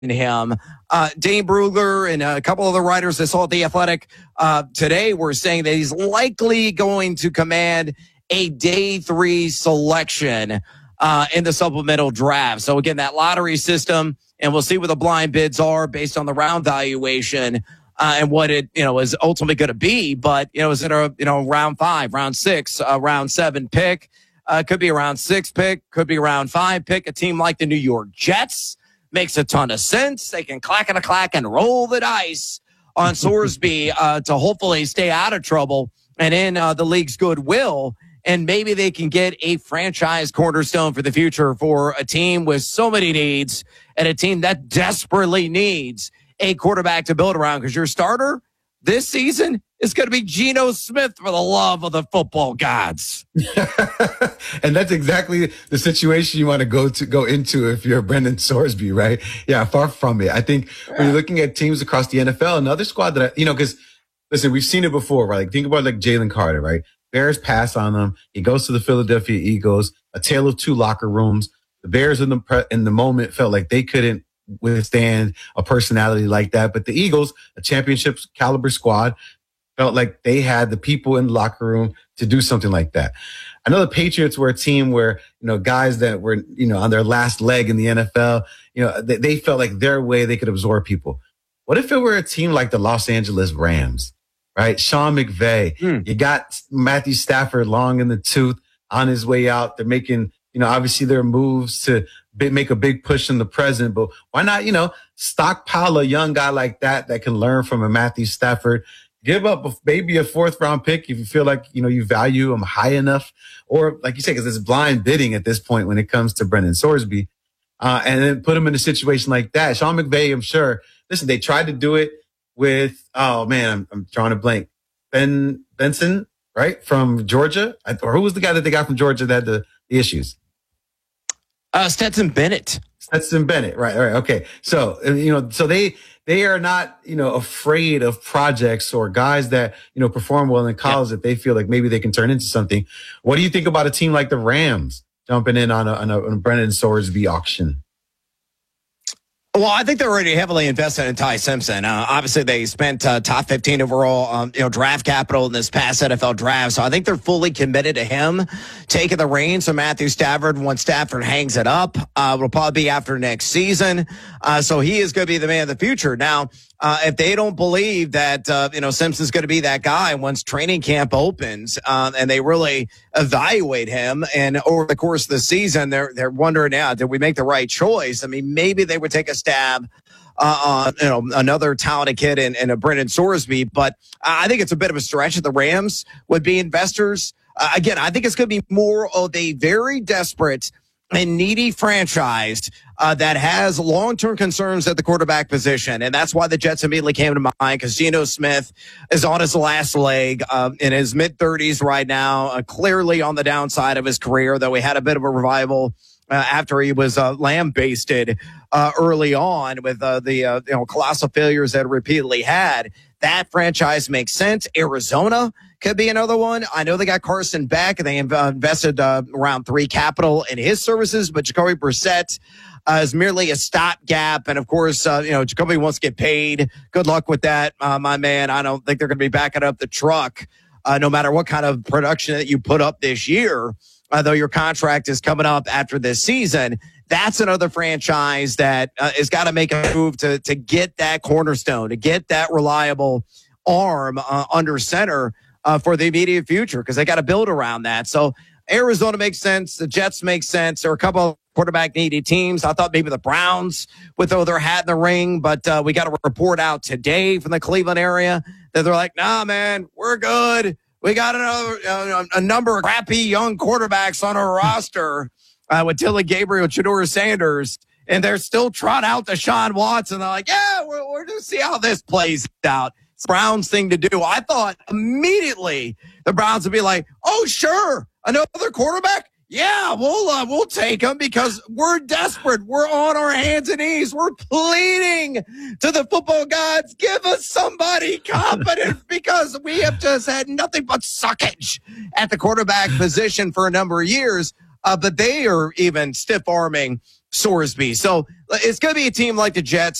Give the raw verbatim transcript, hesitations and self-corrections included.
him. Uh, Dane Brugler and a couple of the writers I saw at The Athletic uh, today were saying that he's likely going to command a day three selection uh, in the supplemental draft. So again, that lottery system, and we'll see what the blind bids are based on the round valuation uh, and what it you know is ultimately going to be. But you know, is it a you know round five, round six, uh, round seven pick? Uh, could be a round six pick, could be a round five pick. A team like the New York Jets makes a ton of sense. They can clack and a clack and roll the dice on Sorsby uh, to hopefully stay out of trouble and in uh, the league's goodwill. And maybe they can get a franchise cornerstone for the future for a team with so many needs and a team that desperately needs a quarterback to build around, because your starter this season is going to be Geno Smith, for the love of the football gods. And that's exactly the situation you want to go to go into if you're Brendan Sorsby, right? Yeah, far from it. I think yeah. when you're looking at teams across the N F L, another squad that, I, you know, because, listen, we've seen it before, right? Like, think about like Jalen Carter, right? Bears pass on him. He goes to the Philadelphia Eagles, a tale of two locker rooms. The Bears in the pre- in the moment felt like they couldn't withstand a personality like that. But the Eagles, a championship caliber squad, felt like they had the people in the locker room to do something like that. I know the Patriots were a team where, you know, guys that were, you know, on their last leg in the N F L, you know, they, they felt like their way they could absorb people. What if it were a team like the Los Angeles Rams, right? Sean McVay, mm. you got Matthew Stafford long in the tooth on his way out. They're making, you know, obviously their moves to make a big push in the present, but why not, you know, stockpile a young guy like that that can learn from a Matthew Stafford, give up a, maybe a fourth round pick if you feel like, you know, you value him high enough, or like you say, because it's blind bidding at this point when it comes to Brendan Sorsby, uh, and then put him in a situation like that. Sean McVay, I'm sure, listen, they tried to do it with, oh man, I'm, I'm drawing a blank. Ben Benson, right? From Georgia, or who was the guy that they got from Georgia that had the, the issues? Uh, Stetson Bennett. Stetson Bennett. Right. Right. Okay. So, you know, so they, they are not, you know, afraid of projects or guys that, you know, perform well in college yeah. that they feel like maybe they can turn into something. What do you think about a team like the Rams jumping in on a, on a, on a Brendan Sorsby auction? Well, I think they're already heavily invested in Ty Simpson. Uh, obviously, they spent uh, top fifteen overall, um, you know, draft capital in this past N F L draft. So I think they're fully committed to him taking the reins of Matthew Stafford once Stafford hangs it up. Uh, it'll probably be after next season. Uh, so he is going to be the man of the future. Now, uh, if they don't believe that, uh, you know, Simpson's going to be that guy once training camp opens, um, and they really evaluate him, and over the course of the season, they're, they're wondering, now, did we make the right choice? I mean, maybe they would take a stab uh, on, you know, another talented kid in, in a Brendan Sorsby, but I think it's a bit of a stretch that the Rams would be investors. Uh, again, I think it's going to be more of a very desperate and needy franchise uh, that has long-term concerns at the quarterback position. And that's why the Jets immediately came to mind, because Geno Smith is on his last leg, uh, in his mid-thirties right now, uh, clearly on the downside of his career, though he had a bit of a revival uh, after he was uh, lambasted uh, early on with uh, the uh, you know colossal failures that repeatedly had. That franchise makes sense. Arizona could be another one. I know they got Carson Beck, and they uh, invested uh, around three capital in his services, but Jacoby Brissett uh, is merely a stopgap. And of course, uh, you know, Jacoby wants to get paid. Good luck with that, uh, my man. I don't think they're going to be backing up the truck, uh, no matter what kind of production that you put up this year, uh, though your contract is coming up after this season. That's another franchise that uh, has got to make a move to to get that cornerstone, to get that reliable arm uh, under center uh, for the immediate future, because they got to build around that. So Arizona makes sense. The Jets make sense. There are a couple of quarterback needy teams. I thought maybe the Browns would throw their hat in the ring, but uh, we got a report out today from the Cleveland area that they're like, nah, man, we're good. We got another uh, a number of crappy young quarterbacks on our roster. Uh, with Dylan Gabriel, Shedeur Sanders, and they're still trotting out Deshaun Watson. They're like, yeah, we're, we're going to see how this plays out. It's Browns thing to do. I thought immediately the Browns would be like, oh, sure, another quarterback? Yeah, we'll uh, we'll take him because we're desperate. We're on our hands and knees. We're pleading to the football gods, give us somebody competent because we have just had nothing but suckage at the quarterback position for a number of years. uh, but they are even stiff arming Sorsby. So it's going to be a team like the Jets